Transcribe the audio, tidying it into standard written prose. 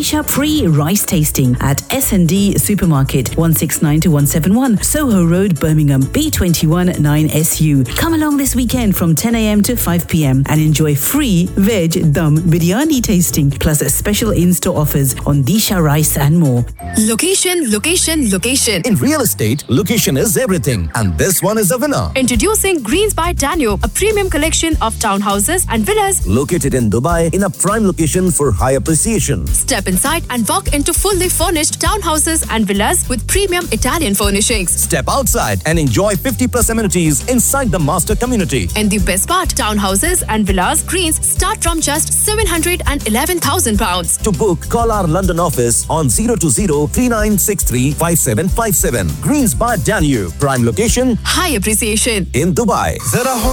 Disha free rice tasting at S&D Supermarket, 169 to 171, Soho Road, Birmingham, B21 9SU. Come along this weekend from 10 a.m. to 5 p.m. and enjoy free veg dum biryani tasting, plus special in-store offers on Disha rice and more. Location, location, location. In real estate, location is everything, and this one is a winner. Introducing Greens by Danube, a premium collection of townhouses and villas Located in Dubai in a prime location for high appreciation. Step inside and walk into fully furnished townhouses and villas with premium Italian furnishings. Step outside and enjoy 50+ amenities inside the master community. And the best part, townhouses and villas Greens start from just £711,000. To book, call our London office on 020-3963-5757. Greens by Danube, prime location, High appreciation. in Dubai.